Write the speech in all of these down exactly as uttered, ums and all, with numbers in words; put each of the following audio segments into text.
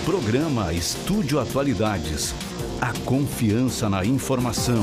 Programa Estúdio Atualidades. A confiança na informação.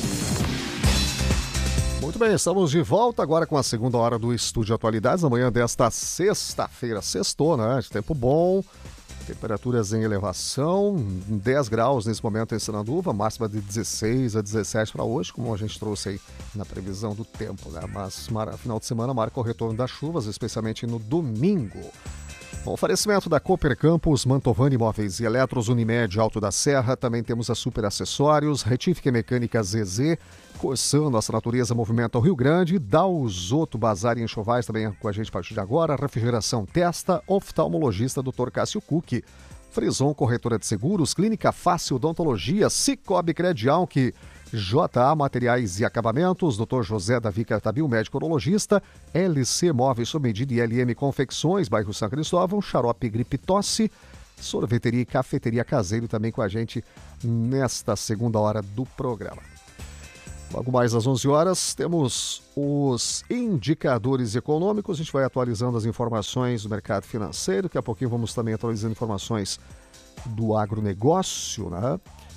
Muito bem, estamos de volta agora com a segunda hora do Estúdio Atualidades, amanhã desta sexta-feira. Sextou, né? De tempo bom, temperaturas em elevação, dez graus nesse momento em Sananduva, máxima de dezesseis a dezessete para hoje, como a gente trouxe aí na previsão do tempo, né? Mas final de semana marca o retorno das chuvas, especialmente no domingo. Bom, oferecimento da Cooper Campus, Mantovani Imóveis e Eletros Unimed Alto da Serra. Também temos a Super Acessórios, Retífica Mecânica Z Z, Corsan, Nossa Natureza Movimenta o Rio Grande, Dalzoto Bazar e Enxovais também com a gente a partir de agora, Refrigeração Testa, Oftalmologista doutor Cássio Cucchi, Frison Corretora de Seguros, Clínica Fácil Odontologia, Cicobi Credial, que J A Materiais e Acabamentos, doutor José Davi Cartabil, médico urologista, L C Móveis sob medida e L M Confecções, bairro São Cristóvão, Xarope Gripe Tosse, Sorveteria e Cafeteria Caseiro também com a gente nesta segunda hora do programa. Logo mais às onze horas, temos os indicadores econômicos, a gente vai atualizando as informações do mercado financeiro, daqui a pouquinho vamos também atualizando informações do agronegócio, né?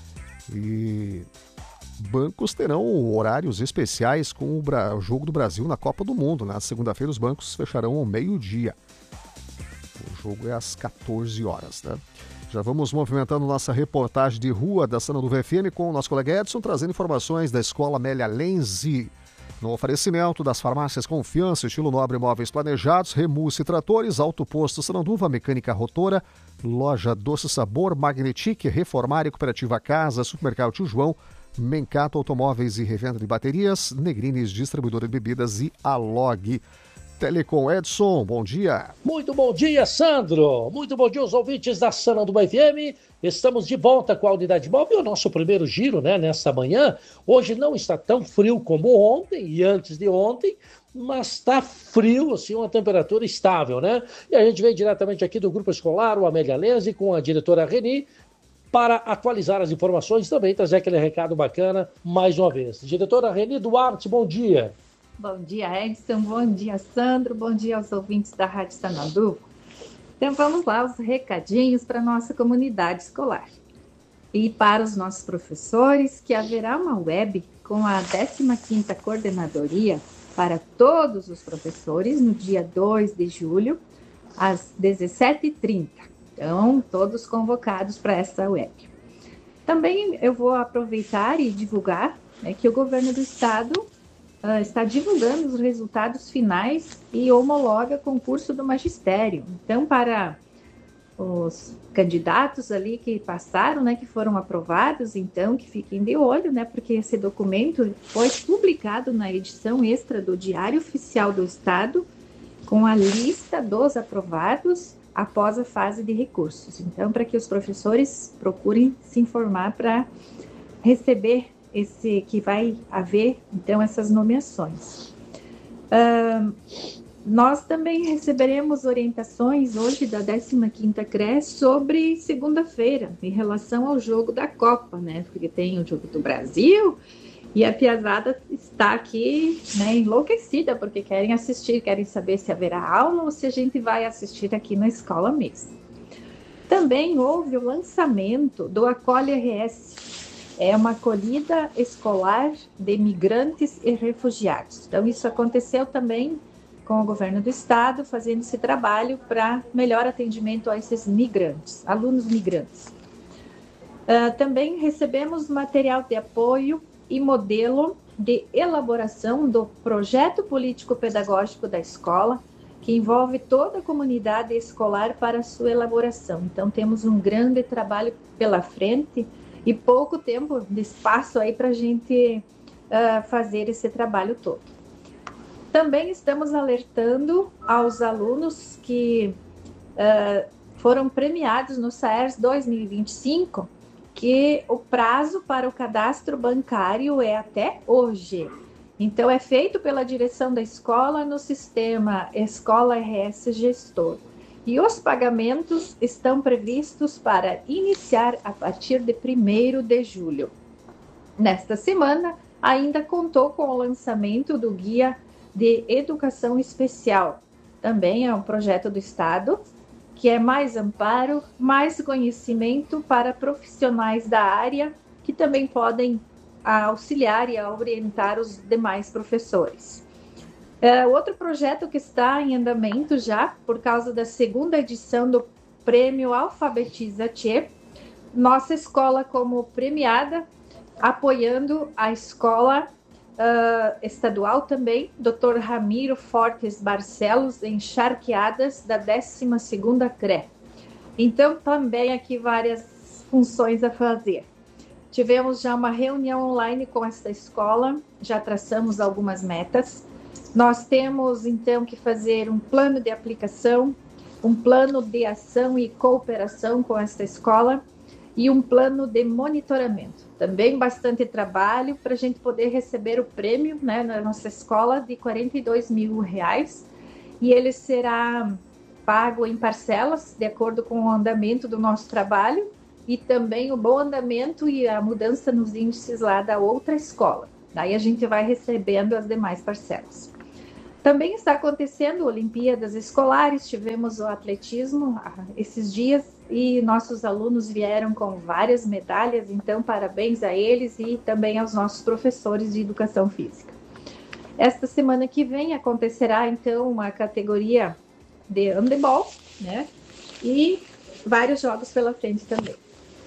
E bancos terão horários especiais com o, Bra... o Jogo do Brasil na Copa do Mundo. Na segunda-feira, os bancos fecharão ao meio-dia. O jogo é às quatorze horas, né? Já vamos movimentando nossa reportagem de rua da Sananduva F M com o nosso colega Edson, trazendo informações da Escola Amélia Lenzi. No oferecimento das farmácias Confiança, Estilo Nobre Móveis Planejados, Remus e Tratores, Auto Posto Sananduva, Mecânica Rotora, Loja Doce Sabor, Magnetic, Reformar e Cooperativa Casa, Supermercado Tio João, Mencato Automóveis e Revenda de Baterias, Negrines Distribuidora de Bebidas e Alog. Telecom Edson, bom dia. Muito bom dia, Sandro. Muito bom dia aos ouvintes da Sananduva F M. Estamos de volta com a unidade móvel, o nosso primeiro giro, né, nessa manhã. Hoje não está tão frio como ontem e antes de ontem, mas está frio, assim, uma temperatura estável, né? E a gente vem diretamente aqui do Grupo Escolar, o Amélia Lenzi, com a diretora Reni, para atualizar as informações e também trazer aquele recado bacana mais uma vez. Diretora Reni Duarte, bom dia. Bom dia, Edson. Bom dia, Sandro. Bom dia aos ouvintes da Rádio Sananduva. Então vamos lá, os recadinhos para a nossa comunidade escolar. E para os nossos professores, que haverá uma web com a décima quinta Coordenadoria para todos os professores no dia dois de julho, às dezessete e trinta. Então, todos convocados para essa web. Também eu vou aproveitar e divulgar, né, que o governo do estado uh, está divulgando os resultados finais e homologa concurso do magistério. Então, para os candidatos ali que passaram, né, que foram aprovados, então, que fiquem de olho, né, porque esse documento foi publicado na edição extra do Diário Oficial do Estado, com a lista dos aprovados após a fase de recursos. Então, para que os professores procurem se informar para receber esse, que vai haver, então, essas nomeações. Uh, nós também receberemos orientações hoje da décima quinta C R E S sobre segunda-feira, em relação ao jogo da Copa, né? Porque tem o jogo do Brasil e a piazada está aqui, né, enlouquecida, porque querem assistir, querem saber se haverá aula ou se a gente vai assistir aqui na escola mesmo. Também houve o lançamento do Acolhe R S, é uma acolhida escolar de migrantes e refugiados. Então, isso aconteceu também com o governo do estado, fazendo esse trabalho para melhor atendimento a esses migrantes, alunos migrantes. Uh, também recebemos material de apoio e modelo de elaboração do projeto político-pedagógico da escola, que envolve toda a comunidade escolar para sua elaboração. Então, temos um grande trabalho pela frente e pouco tempo de espaço aí para a gente uh, fazer esse trabalho todo. Também estamos alertando aos alunos que uh, foram premiados no SAERS dois mil e vinte e cinco que o prazo para o cadastro bancário é até hoje. Então, é feito pela direção da escola no sistema Escola R S Gestor. E os pagamentos estão previstos para iniciar a partir de primeiro de julho. Nesta semana, ainda contou com o lançamento do Guia de Educação Especial. Também é um projeto do Estado, que é mais amparo, mais conhecimento para profissionais da área, que também podem auxiliar e orientar os demais professores. É, outro projeto que está em andamento já, por causa da segunda edição do Prêmio Alfabetiza Tchê, nossa escola como premiada, apoiando a escola uh, estadual também, doutor Ramiro Fortes Barcelos, em Charqueadas, da décima segunda C R E. Então, também aqui várias funções a fazer. Tivemos já uma reunião online com esta escola, já traçamos algumas metas. Nós temos, então, que fazer um plano de aplicação, um plano de ação e cooperação com esta escola e um plano de monitoramento. Também bastante trabalho para a gente poder receber o prêmio, né, na nossa escola de quarenta e dois mil reais, e ele será pago em parcelas, de acordo com o andamento do nosso trabalho e também o bom andamento e a mudança nos índices lá da outra escola. Daí a gente vai recebendo as demais parcelas. Também está acontecendo Olimpíadas Escolares, tivemos o atletismo esses dias e nossos alunos vieram com várias medalhas, então parabéns a eles e também aos nossos professores de educação física. Esta semana que vem acontecerá então uma categoria de handebol, né? E vários jogos pela frente também.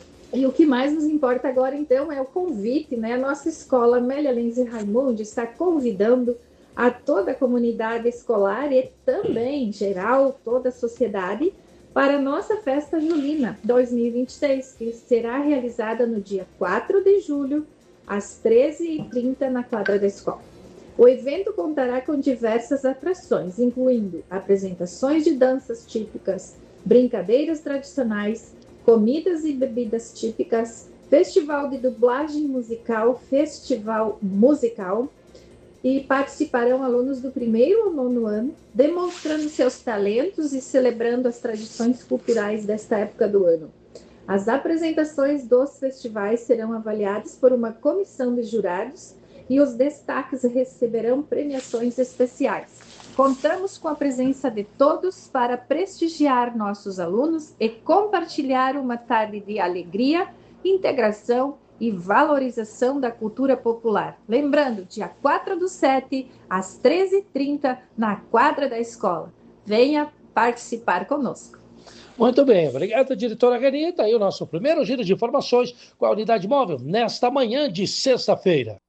E o que mais nos importa agora então é o convite, né? A nossa escola Amélia Lenz e Raimundi está convidando a toda a comunidade escolar e também, em geral, toda a sociedade, para a nossa Festa Julina dois mil e vinte e seis, que será realizada no dia quatro de julho, às treze e trinta, na quadra da escola. O evento contará com diversas atrações, incluindo apresentações de danças típicas, brincadeiras tradicionais, comidas e bebidas típicas, festival de dublagem musical, festival musical, e participarão alunos do primeiro ao nono ano, demonstrando seus talentos e celebrando as tradições culturais desta época do ano. As apresentações dos festivais serão avaliadas por uma comissão de jurados e os destaques receberão premiações especiais. Contamos com a presença de todos para prestigiar nossos alunos e compartilhar uma tarde de alegria, integração e valorização da cultura popular. Lembrando, dia quatro do sete, às treze e trinta, na quadra da escola. Venha participar conosco. Muito bem, obrigado, diretora Renita. Aí o nosso primeiro giro de informações com a Unidade Móvel, nesta manhã de sexta-feira.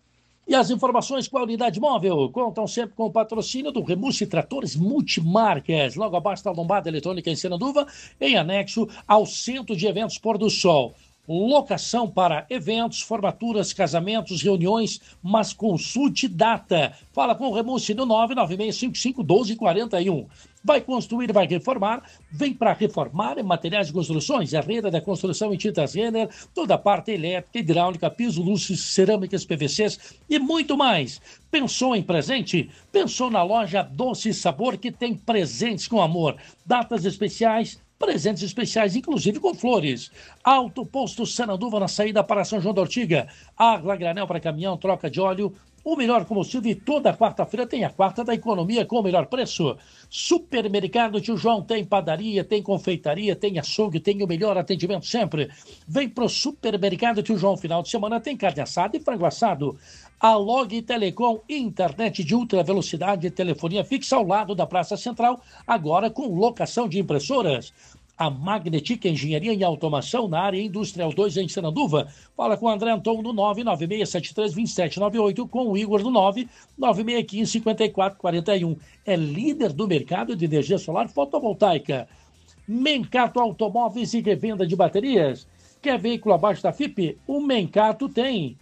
E as informações com a Unidade Móvel contam sempre com o patrocínio do Remusse Tratores Multimarcas, logo abaixo da lombada eletrônica em Senanduva, em anexo ao Centro de Eventos Pôr do Sol. Locação para eventos, formaturas, casamentos, reuniões, mas consulte data. Fala com o Remusse no nove nove seis cinco cinco um dois quatro um. Vai construir, vai reformar, vem para reformar em materiais de construções, Herrera da Construção em tintas Renner, toda a parte elétrica, hidráulica, piso, luzes, cerâmicas, P V Cs e muito mais. Pensou em presente? Pensou na loja Doce Sabor, que tem presentes com amor, datas especiais, presentes especiais, inclusive com flores. Alto Posto Senanduva na saída para São João da Ortiga. Água granel para caminhão, troca de óleo. O melhor combustível e toda quarta-feira tem a quarta da economia com o melhor preço. Supermercado Tio João tem padaria, tem confeitaria, tem açougue, tem o melhor atendimento sempre. Vem pro Supermercado Tio João, final de semana tem carne assada e frango assado. A Log Telecom, internet de ultra velocidade e telefonia fixa ao lado da Praça Central, agora com locação de impressoras. A Magnetic Engenharia e Automação na área Industrial dois em Senanduva. Fala com o André Anton no nove nove seis sete três dois sete nove oito, com o Igor no nove nove seis um cinco cinco quatro quatro um. É líder do mercado de energia solar fotovoltaica. Mencato Automóveis e Revenda de Baterias. Quer veículo abaixo da F I P? O Mencato tem.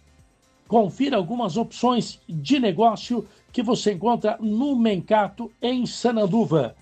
Confira algumas opções de negócio que você encontra no Mencato em Senanduva.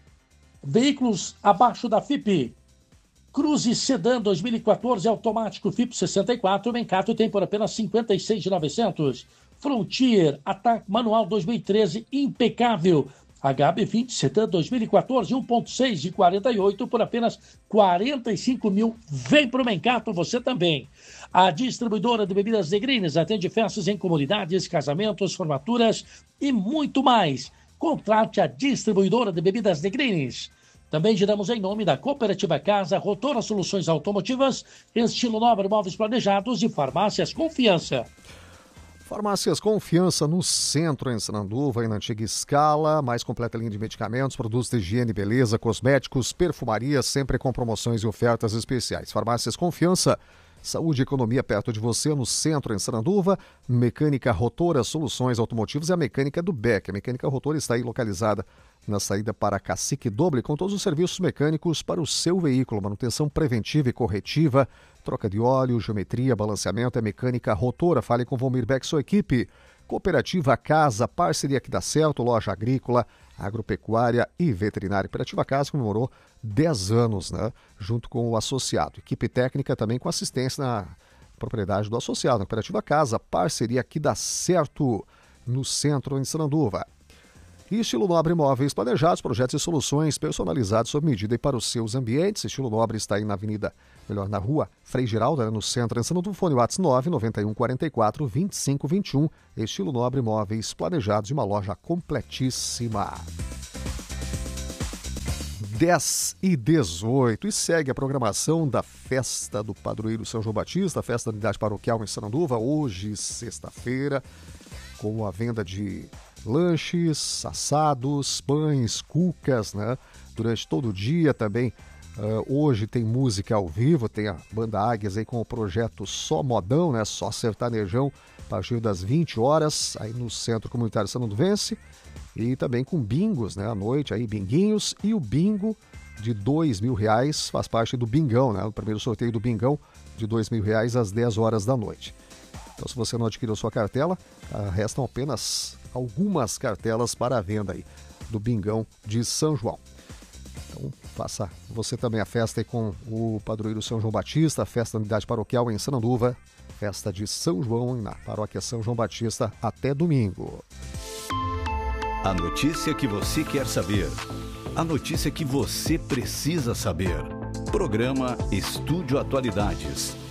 Veículos abaixo da F I P. Cruze Sedan dois mil e quatorze automático F I P sessenta e quatro. O Mencato tem por apenas cinquenta e seis mil e novecentos. Frontier Ataque Manual dois mil e treze impecável. H B vinte Sedan dois mil e quatorze um ponto seis de quarenta e oito por apenas quarenta e cinco mil. Vem para o Mencato você também. A distribuidora de bebidas Negrines atende festas em comunidades, casamentos, formaturas e muito mais. Contrate a distribuidora de bebidas Negrines. Também giramos em nome da Cooperativa Casa, Rotora Soluções Automotivas, Estilo Nobre Móveis Planejados e Farmácias Confiança. Farmácias Confiança no centro, em Sananduva, e na antiga escala, mais completa linha de medicamentos, produtos de higiene e beleza, cosméticos, perfumaria, sempre com promoções e ofertas especiais. Farmácias Confiança, saúde e economia perto de você, no centro, em Sananduva. Mecânica Rotora Soluções Automotivas e a mecânica do Beck. A mecânica Rotora está aí localizada na saída para Cacique Doble, com todos os serviços mecânicos para o seu veículo, manutenção preventiva e corretiva, troca de óleo, geometria, balanceamento, é mecânica Rotora. Fale com Valmir Beck, sua equipe. Cooperativa Casa, parceria que dá certo, loja agrícola, agropecuária e veterinária. Cooperativa Casa comemorou dez anos, né, junto com o associado. Equipe técnica também com assistência na propriedade do associado. Na Cooperativa Casa, parceria que dá certo, no centro, em Sananduva. E Estilo Nobre Móveis Planejados, projetos e soluções personalizados sob medida e para os seus ambientes. Estilo Nobre está aí na avenida, melhor, na rua Frei Geraldo, né, no centro, em Sananduva. Fone WhatsApp nove nove um quatro quatro, vinte e cinco vinte e um. Estilo Nobre Móveis Planejados, uma loja completíssima. dez e dezoito, e segue a programação da Festa do Padroeiro São João Batista, a Festa da Unidade Paroquial em Sananduva, hoje, sexta-feira, com a venda de lanches, assados, pães, cucas, né? Durante todo o dia também. Uh, hoje tem música ao vivo, tem a Banda Águias aí com o projeto Só Modão, né? Só Sertanejão, a partir das vinte horas, aí no Centro Comunitário Sananduvense. E também com bingos, né? À noite, aí binguinhos, e o bingo de dois mil reais faz parte do bingão, né? O primeiro sorteio do bingão de dois mil reais às dez horas da noite. Então, se você não adquiriu sua cartela, uh, restam apenas algumas cartelas para a venda aí do bingão de São João. Então, faça você também a festa aí com o padroeiro São João Batista, a festa da Unidade Paroquial em Sananduva, festa de São João na Paróquia São João Batista, até domingo. A notícia que você quer saber. A notícia que você precisa saber. Programa Estúdio Atualidades.